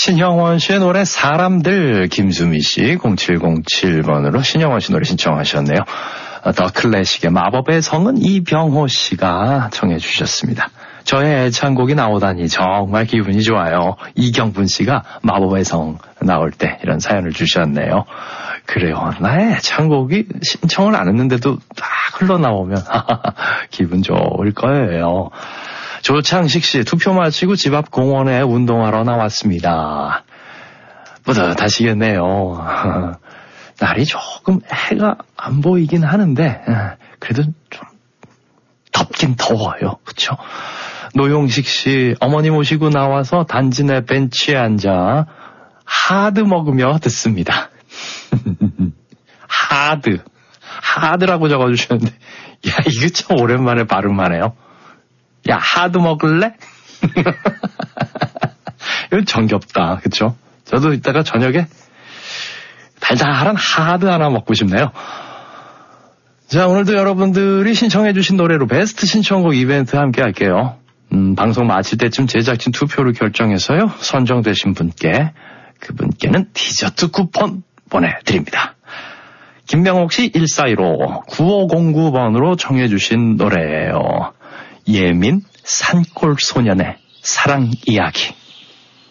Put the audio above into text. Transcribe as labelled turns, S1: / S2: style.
S1: 신형원 씨의 노래 사람들, 김수미 씨 0707번으로 신형원 씨 노래 신청하셨네요. 더 클래식의 마법의 성은 이병호 씨가 청해 주셨습니다. 저의 애창곡이 나오다니 정말 기분이 좋아요. 이경분 씨가 마법의 성 나올 때 이런 사연을 주셨네요. 그래요. 나의 애창곡이 신청을 안 했는데도 딱 흘러나오면 기분 좋을 거예요. 조창식 씨, 투표 마치고 집 앞 공원에 운동하러 나왔습니다. 뿌듯하시겠네요. 날이 조금 해가 안 보이긴 하는데 그래도 좀 덥긴 더워요. 그렇죠? 노용식 씨, 어머니 모시고 나와서 단지 내 벤치에 앉아 하드 먹으며 듣습니다. 하드라고 적어주셨는데 야, 이거 참 오랜만에 발음하네요. 야, 하드 먹을래? 이거 정겹다. 그쵸? 저도 이따가 저녁에 달달한 하드 하나 먹고 싶네요. 자, 오늘도 여러분들이 신청해주신 노래로 베스트 신청곡 이벤트 함께 할게요. 방송 마칠 때쯤 제작진 투표를 결정해서요. 선정되신 그분께는 디저트 쿠폰 보내드립니다. 김명옥 씨 1415 9509번으로 청해주신 노래예요. 예민 산골 소년의 사랑 이야기.